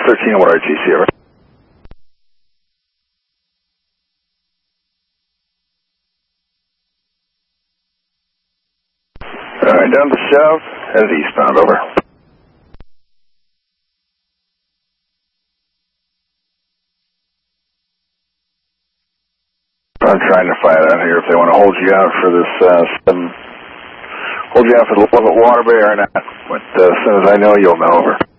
13 what RTC, over. Alright, down the south, headed eastbound, over. I'm trying to find out here if they want to hold you out for this, hold you out for the Lovett Water Bay or not. But as soon as I know, you'll know, over.